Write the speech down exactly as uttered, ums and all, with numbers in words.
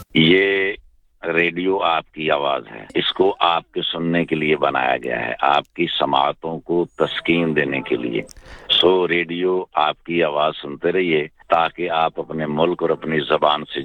ये रेडियो आपकी आवाज है, इसको आपके सुनने के लिए बनाया गया है, आपकी समाअतों को तस्कीन देने के लिए। सो रेडियो आपकी आवाज सुनते रहिए ताकि आप अपने मुल्क और अपनी ज़बान से